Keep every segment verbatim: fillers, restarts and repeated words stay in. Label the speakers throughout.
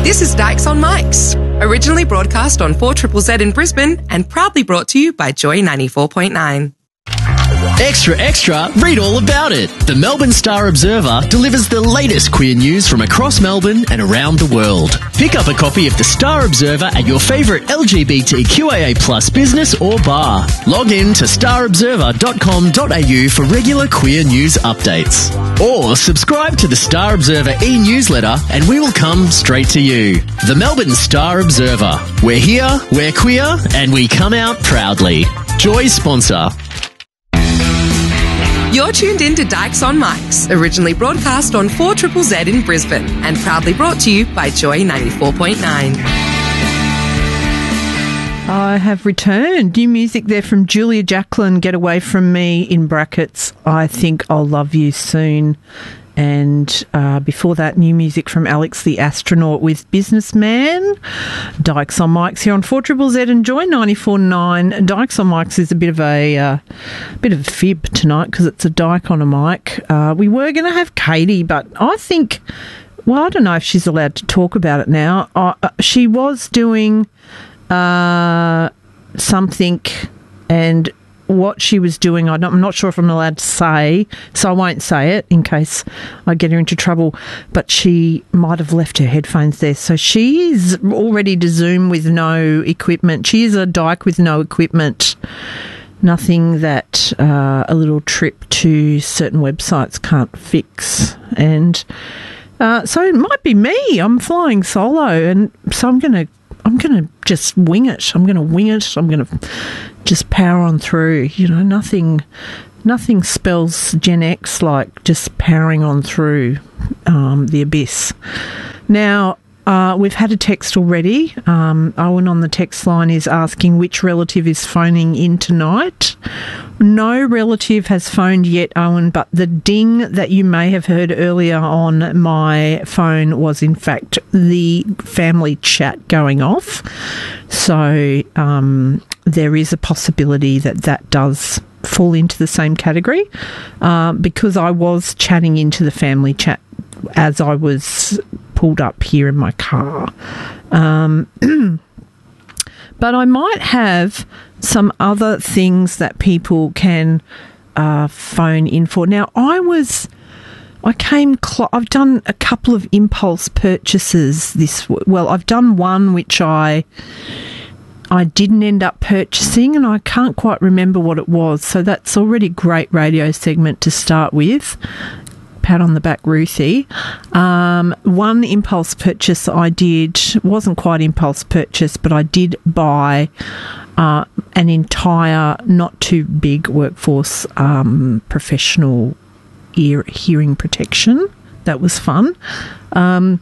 Speaker 1: This is Dykes on Mics, originally broadcast on four Z Z Z in Brisbane and proudly brought to you by Joy ninety-four point nine.
Speaker 2: Extra, extra, read all about it. The Melbourne Star Observer delivers the latest queer news from across Melbourne and around the world. Pick up a copy of the Star Observer at your favourite L G B T Q I A plus business or bar. Log in to star observer dot com dot a u for regular queer news updates. Or subscribe to the Star Observer e-newsletter and we will come straight to you. The Melbourne Star Observer. We're here, we're queer, and we come out proudly. Joy sponsor.
Speaker 1: You're tuned in to Dykes on Mics, originally broadcast on four Z Z Z in Brisbane and proudly brought to you by Joy ninety-four point nine.
Speaker 3: I have returned. New music there from Julia Jacklin, Get Away From Me, in brackets, I Think I'll Love You Soon. And uh, before that, new music from Alex the Astronaut with Businessman. Dykes on Mics here on four Z Z Z and Joy ninety-four point nine. Dykes on Mics is a bit of a uh, bit of a fib tonight because it's a dyke on a mic. Uh, we were going to have Katie, but I think, well, I don't know if she's allowed to talk about it now. Uh, she was doing uh, something, and what she was doing, I'm not sure if I'm allowed to say, so I won't say it in case I get her into trouble, but she might have left her headphones there. So she is all ready to Zoom with no equipment. She is a dyke with no equipment. Nothing that uh, a little trip to certain websites can't fix. And uh, so it might be me. I'm flying solo, and so I'm going to I'm going to just wing it. I'm going to wing it. I'm going to just power on through. You know, nothing nothing spells Gen X like just powering on through um, the abyss. Now, uh, we've had a text already. Um, Owen on the text line is asking which relative is phoning in tonight. No relative has phoned yet, Owen, but the ding that you may have heard earlier on my phone was in fact the family chat going off. So um, there is a possibility that that does fall into the same category uh, because I was chatting into the family chat as I was pulled up here in my car. Um, but I might have some other things that people can uh, phone in for. Now, I was, I came, cl- I've done a couple of impulse purchases this, well, I've done one which I, I didn't end up purchasing, and I can't quite remember what it was. So that's already a great radio segment to start with. Pat on the back, Ruthie. Um, one impulse purchase I did, wasn't quite impulse purchase, but I did buy uh, an entire, not too big workforce um, professional ear hearing protection. That was fun. Um,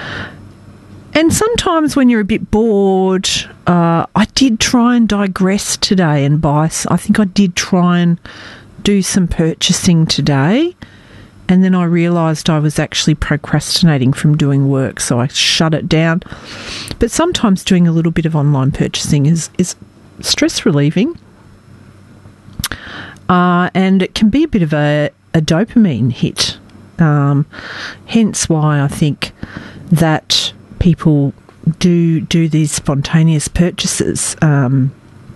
Speaker 3: and sometimes when you're a bit bored, uh, I did try and digress today and buy, I think I did try and do some purchasing today. And then I realised I was actually procrastinating from doing work, so I shut it down. But sometimes doing a little bit of online purchasing is, is stress relieving. Uh, and it can be a bit of a, a dopamine hit. Um, hence why I think that people do do these spontaneous purchases. Um,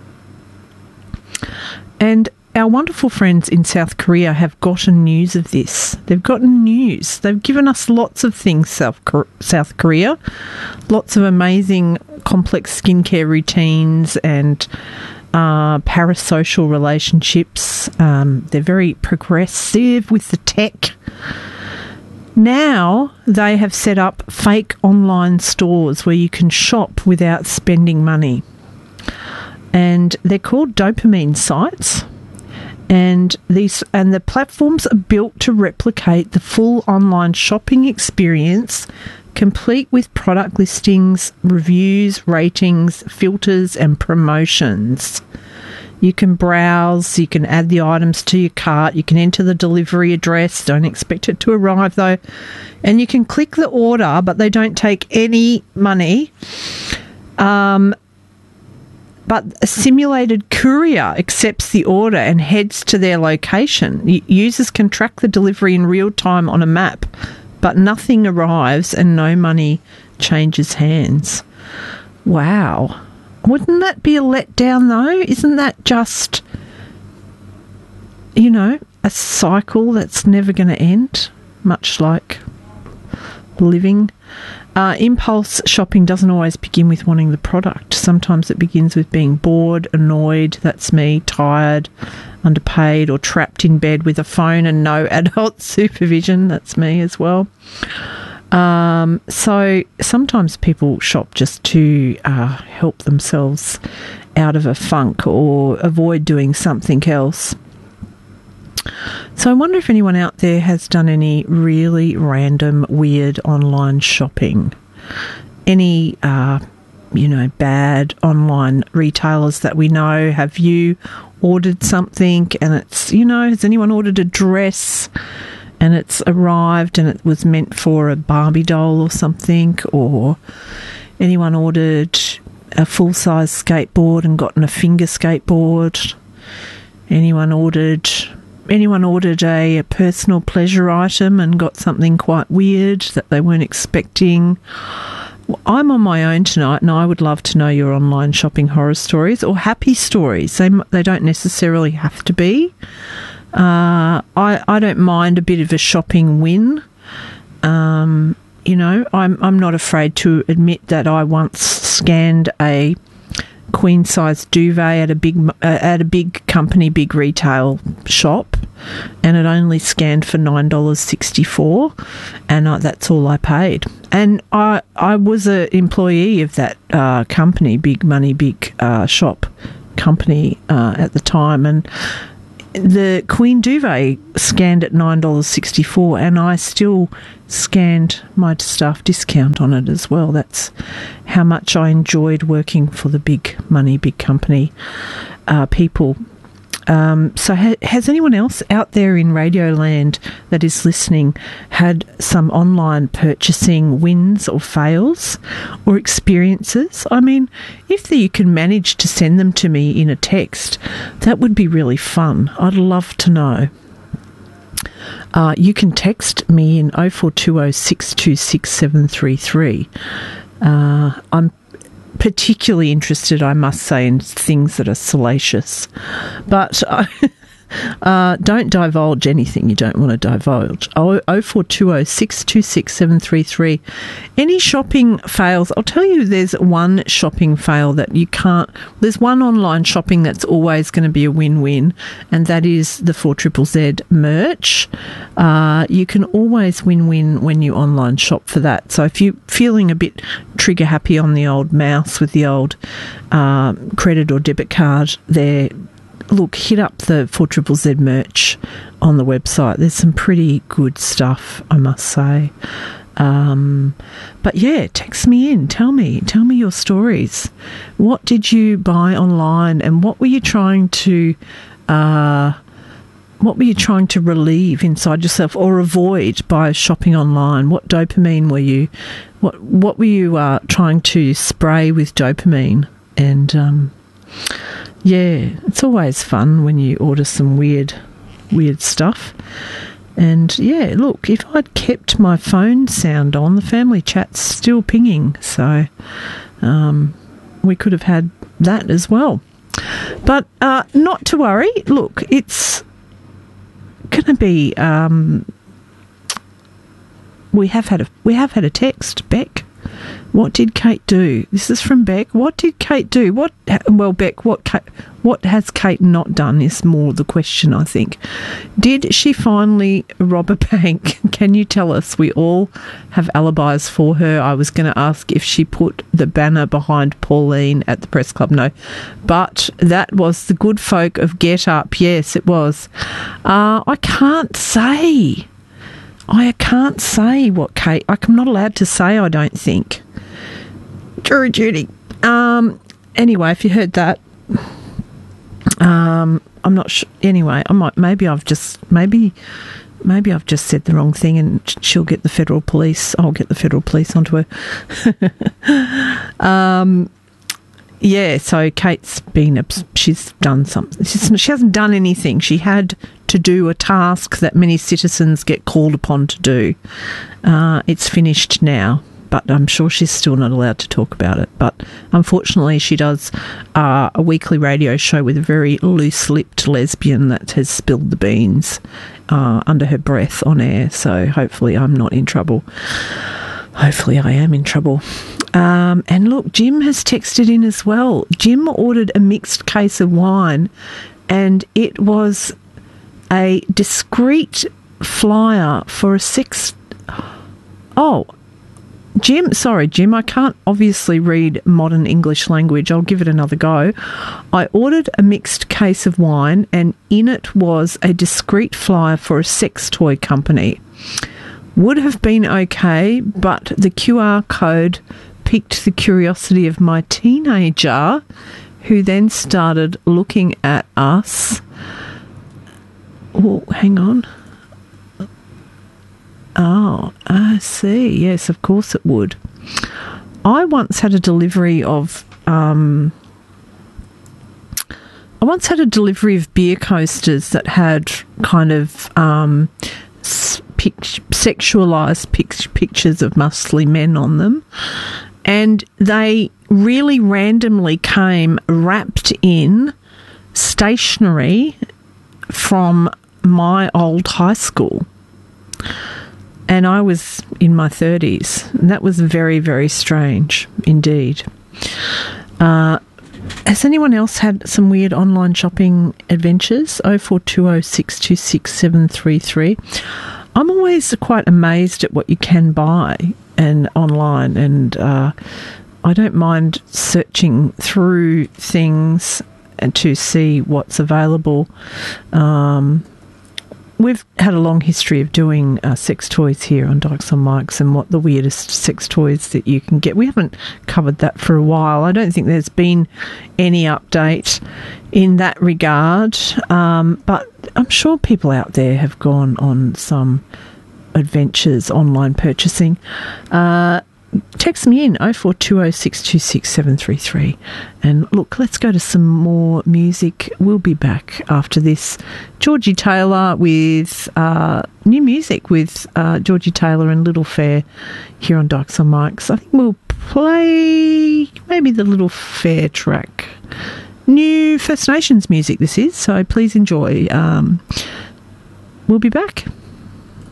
Speaker 3: and our wonderful friends in South Korea have gotten news of this. They've gotten news. They've given us lots of things, South South Korea. Lots of amazing complex skincare routines and uh, parasocial relationships. Um, they're very progressive with the tech. Now they have set up fake online stores where you can shop without spending money. And they're called dopamine sites. And these and the platforms are built to replicate the full online shopping experience, complete with product listings, reviews, ratings, filters, and promotions. You can browse, you can add the items to your cart, you can enter the delivery address, don't expect it to arrive though, and you can click the order, but they don't take any money. Um, But a simulated courier accepts the order and heads to their location. Users can track the delivery in real time on a map but nothing arrives and no money changes hands. Wow. Wouldn't that be a letdown, though? Isn't that just, you know, a cycle that's never going to end, much like living? Uh, impulse shopping doesn't always begin with wanting the product. Sometimes it begins with being bored, annoyed, that's me, tired, underpaid, or trapped in bed with a phone and no adult supervision, that's me as well. Um, so sometimes people shop just to uh, help themselves out of a funk or avoid doing something else. So I wonder if anyone out there has done any really random, weird online shopping. Any, uh, you know, bad online retailers that we know. Have you ordered something and it's, you know, has anyone ordered a dress and it's arrived and it was meant for a Barbie doll or something? Or anyone ordered a full-size skateboard and gotten a finger skateboard? Anyone ordered... Anyone ordered a, a personal pleasure item and got something quite weird that they weren't expecting? Well, I'm on my own tonight, and I would love to know your online shopping horror stories or happy stories. They they don't necessarily have to be. Uh, I I don't mind a bit of a shopping win. Um, you know, I'm I'm not afraid to admit that I once scanned a queen size duvet at a big uh, at a big company, big retail shop, and it only scanned for nine dollars sixty-four, and uh, that's all I paid. And I I was an employee of that uh, company, big money, big uh, shop company uh, at the time, and the queen duvet scanned at nine dollars sixty-four, and I still scanned my staff discount on it as well. That's how much I enjoyed working for the big money, big company uh, people. Um, so ha- has anyone else out there in Radioland that is listening had some online purchasing wins or fails or experiences? I mean, if the, you can manage to send them to me in a text, that would be really fun. I'd love to know. Uh, you can text me in oh four two oh, six two six, seven three three. Uh, I'm particularly interested, I must say, in things that are salacious. But uh, uh, don't divulge anything you don't want to divulge. oh four two oh, six two six, seven three three. Any shopping fails? I'll tell you, there's one shopping fail that you can't... There's one online shopping that's always going to be a win-win, and that is the four triple Z merch. Uh, you can always win-win when you online shop for that. So if you're feeling a bit trigger-happy on the old mouse with the old uh, credit or debit card there, look, hit up the four triple Z merch on the website. There's some pretty good stuff, I must say. Um, but yeah, text me in. Tell me. Tell me your stories. What did you buy online, and what were you trying to... Uh, what were you trying to relieve inside yourself or avoid by shopping online? What dopamine were you... What, what were you uh, trying to spray with dopamine? And... Um, yeah, it's always fun when you order some weird, weird stuff. And yeah, look, if I'd kept my phone sound on, the family chat's still pinging, so um, we could have had that as well. But uh, not to worry. Look, it's going to be. Um, we have had a we have had a text, Beck. What did Kate do? This is from Beck. What did Kate do? What? Well, Beck, what Kate, what has Kate not done is more the question, I think. Did she finally rob a bank? Can you tell us? We all have alibis for her. I was going to ask if she put the banner behind Pauline at the press club. No. But that was the good folk of Get Up. Yes, it was. Uh, I can't say. I can't say what Kate... I'm not allowed to say, I don't think. Jury duty. Um, anyway, if you heard that, um, I'm not sure. Anyway, I might... Maybe I've just... Maybe... Maybe I've just said the wrong thing and she'll get the federal police. I'll get the federal police onto her. um... Yeah, so Kate's been... She's done something. She's, she hasn't done anything. She had to do a task that many citizens get called upon to do. Uh, it's finished now, but I'm sure she's still not allowed to talk about it. But unfortunately, she does uh, a weekly radio show with a very loose-lipped lesbian that has spilled the beans uh, under her breath on air. So hopefully I'm not in trouble. Hopefully I am in trouble. Um, and look, Jim has texted in as well. Jim ordered a mixed case of wine, and it was a discreet flyer for a sex... Oh, Jim, sorry, Jim, I can't obviously read modern English language. I'll give it another go. I ordered a mixed case of wine, and in it was a discreet flyer for a sex toy company. Would have been okay, but the Q R code piqued the curiosity of my teenager, who then started looking at us. Oh, hang on. Oh, I see. Yes, of course it would. I once had a delivery of... Um, I once had a delivery of beer coasters that had kind of um, pic- sexualised pic- pictures of muscly men on them. And they really randomly came wrapped in stationery from my old high school. And I was in my thirties. And that was very, very strange indeed. Uh, has anyone else had some weird online shopping adventures? oh four two oh, six two six, seven three three. I'm always quite amazed at what you can buy and online, and uh, I don't mind searching through things and to see what's available. Um, we've had a long history of doing uh, sex toys here on Dykes on Mics and what the weirdest sex toys that you can get. We haven't covered that for a while. I don't think there's been any update in that regard, um, but I'm sure people out there have gone on some adventures online purchasing. Uh, text me in oh four two oh, six two six, seven three three. And look, let's go to some more music. We'll be back after this. Georgie Taylor with uh, new music with uh, Georgie Taylor and Little Fair here on Dykes on Mics. I think we'll play maybe the Little Fair track. New First Nations music this is, so please enjoy. Um, we'll be back.